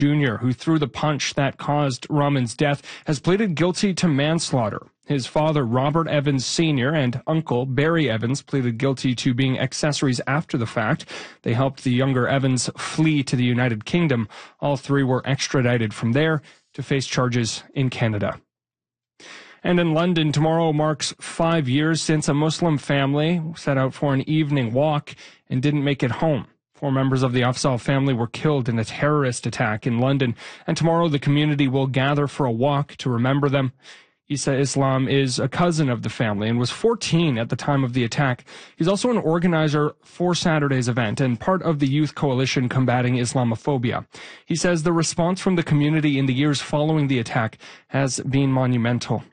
Jr., who threw the punch that caused Rahman's death, has pleaded guilty to manslaughter. His father, Robert Evans Sr., and uncle, Barry Evans, pleaded guilty to being accessories after the fact. They helped the younger Evans flee to the United Kingdom. All three were extradited from there to face charges in Canada. And in London, tomorrow marks 5 years since a Muslim family set out for an evening walk and didn't make it home. 4 members of the Afzal family were killed in a terrorist attack in London, and tomorrow the community will gather for a walk to remember them. Isa Islam is a cousin of the family and was 14 at the time of the attack. He's also an organizer for Saturday's event and part of the youth coalition combating Islamophobia. He says the response from the community in the years following the attack has been monumental.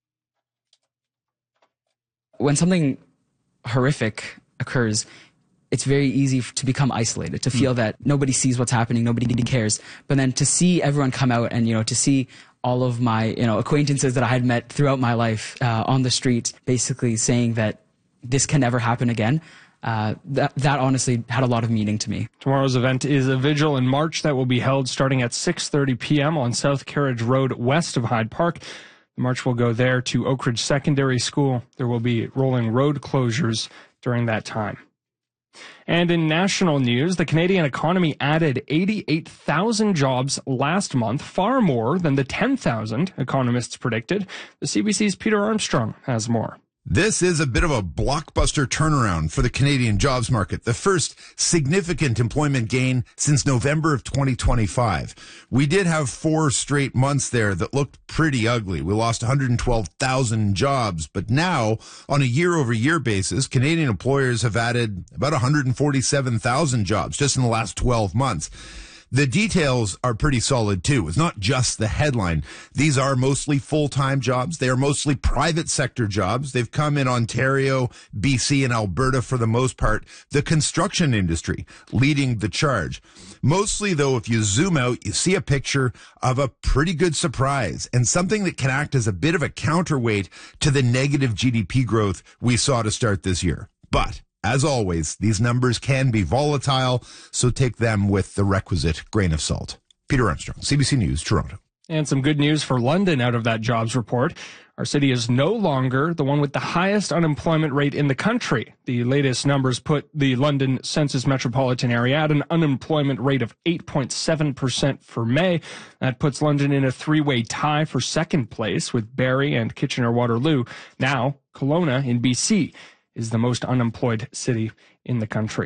When something horrific occurs, it's very easy to become isolated, to feel that nobody sees what's happening, nobody cares. But then to see everyone come out and, to see all of my, acquaintances that I had met throughout my life on the street, basically saying that this can never happen again, that honestly had a lot of meaning to me. Tomorrow's event is a vigil in March that will be held starting at 6:30 p.m. on South Carriage Road west of Hyde Park. The march will go there to Oak Ridge Secondary School. There will be rolling road closures during that time. And in national news, the Canadian economy added 88,000 jobs last month, far more than the 10,000 economists predicted. The CBC's Peter Armstrong has more. This is a bit of a blockbuster turnaround for the Canadian jobs market, the first significant employment gain since November of 2025. We did have 4 straight months there that looked pretty ugly. We lost 112,000 jobs, but now, on a year-over-year basis, Canadian employers have added about 147,000 jobs just in the last 12 months. The details are pretty solid, too. It's not just the headline. These are mostly full-time jobs. They are mostly private sector jobs. They've come in Ontario, BC, and Alberta for the most part. The construction industry leading the charge. Mostly, though, if you zoom out, you see a picture of a pretty good surprise and something that can act as a bit of a counterweight to the negative GDP growth we saw to start this year. But as always, these numbers can be volatile, so take them with the requisite grain of salt. Peter Armstrong, CBC News, Toronto. And some good news for London out of that jobs report. Our city is no longer the one with the highest unemployment rate in the country. The latest numbers put the London Census Metropolitan Area at an unemployment rate of 8.7% for May. That puts London in a 3-way tie for second place with Barrie and Kitchener-Waterloo. Now, Kelowna in BC is the most unemployed city in the country.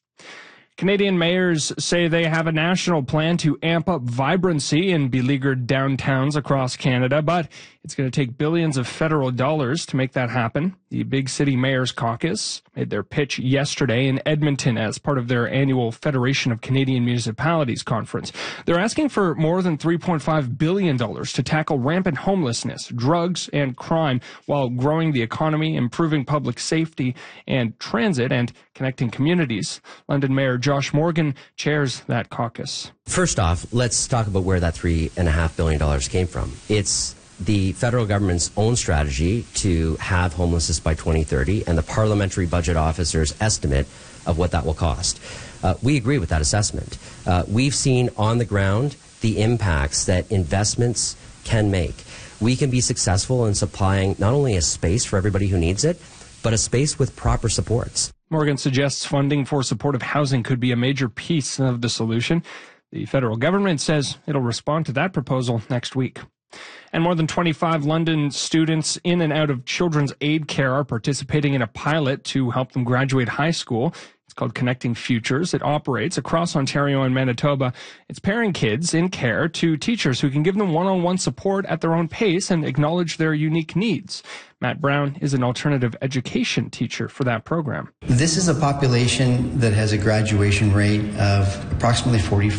Canadian mayors say they have a national plan to amp up vibrancy in beleaguered downtowns across Canada, but it's going to take billions of federal dollars to make that happen. The Big City Mayors Caucus made their pitch yesterday in Edmonton as part of their annual Federation of Canadian Municipalities conference. They're asking for more than $3.5 billion to tackle rampant homelessness, drugs, and crime while growing the economy, improving public safety and transit, and connecting communities. London Mayor Josh Morgan chairs that caucus. First off, let's talk about where that $3.5 billion came from. It's the federal government's own strategy to have homelessness by 2030 and the Parliamentary Budget Officer's estimate of what that will cost. We agree with that assessment. We've seen on the ground the impacts that investments can make. We can be successful in supplying not only a space for everybody who needs it, but a space with proper supports. Morgan suggests funding for supportive housing could be a major piece of the solution. The federal government says it'll respond to that proposal next week. And more than 25 London students in and out of children's aid care are participating in a pilot to help them graduate high school. It's called Connecting Futures. It operates across Ontario and Manitoba. It's pairing kids in care to teachers who can give them one-on-one support at their own pace and acknowledge their unique needs. Matt Brown is an alternative education teacher for that program. This is a population that has a graduation rate of approximately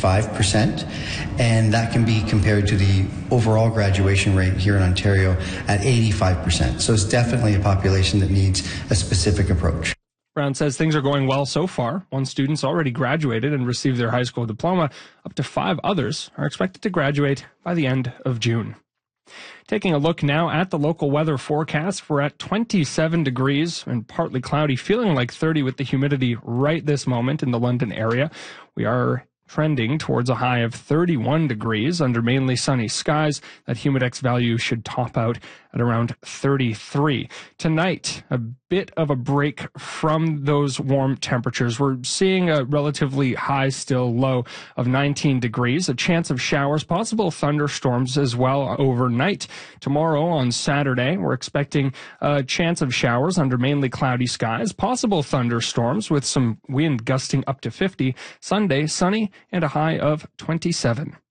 45%, and that can be compared to the overall graduation rate here in Ontario at 85%. So it's definitely a population that needs a specific approach. Brown says things are going well so far. 1 student's already graduated and received their high school diploma. Up to 5 others are expected to graduate by the end of June. Taking a look now at the local weather forecast, we're at 27 degrees and partly cloudy, feeling like 30 with the humidity right this moment in the London area. We are trending towards a high of 31 degrees under mainly sunny skies. That Humidex value should top out at around 33. Tonight, a bit of a break from those warm temperatures. We're seeing a relatively high, still low of 19 degrees, a chance of showers, possible thunderstorms as well overnight. Tomorrow on Saturday, we're expecting a chance of showers under mainly cloudy skies, possible thunderstorms with some wind gusting up to 50. Sunday, sunny and a high of 27.